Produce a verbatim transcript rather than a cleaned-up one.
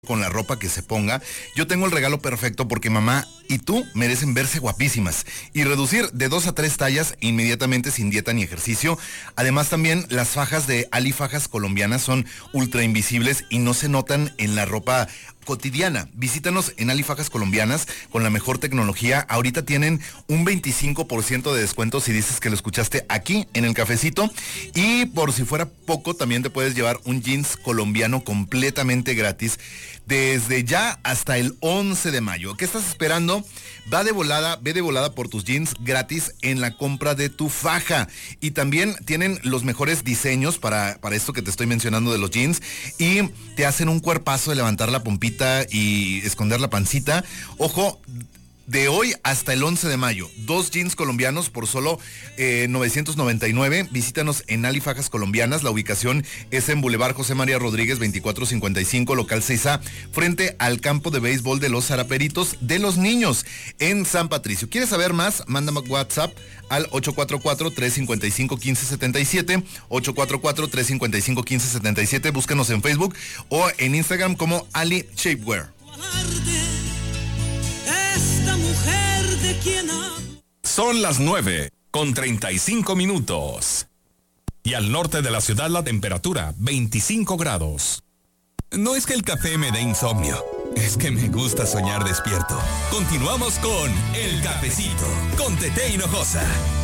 con la ropa que se ponga. Yo tengo el regalo perfecto porque mamá y tú merecen verse guapísimas y reducir de dos a tres tallas inmediatamente sin dieta ni ejercicio. Además también las fajas de Ali Fajas Colombianas son ultra invisibles y no se notan en la ropa cotidiana. Visítanos en Ali Fajas Colombianas con la mejor tecnología. Ahorita tienen un veinticinco por ciento de descuento si dices que lo escuchaste aquí en el cafecito. Y por si fuera poco, también te puedes llevar un jeans colombiano completamente gratis desde ya hasta el once de mayo. ¿Qué estás esperando? Va de volada, ve de volada por tus jeans gratis en la compra de tu faja. Y también tienen los mejores diseños para, para esto que te estoy mencionando de los jeans. Y te hacen un cuerpazo de levantar la pompita y esconder la pancita. Ojo, de hoy hasta el once de mayo, dos jeans colombianos por solo eh, novecientos noventa y nueve. Visítanos en Ali Fajas Colombianas. La ubicación es en Boulevard José María Rodríguez veinticuatro cincuenta y cinco, local seis A, frente al campo de béisbol de los Zaraperitos de los Niños en San Patricio. ¿Quieres saber más? Mándame WhatsApp al ocho cuatro cuatro, tres cinco cinco, uno cinco siete siete, ocho cuatro cuatro, tres cinco cinco, uno cinco siete siete. Búscanos en Facebook o en Instagram como Ali Shapewear. Esta mujer de quien ha... Son las nueve con treinta y cinco minutos. Y al norte de la ciudad la temperatura veinticinco grados. No es que el café me dé insomnio, es que me gusta soñar despierto. Continuamos con El Cafecito, con Tete Hinojosa.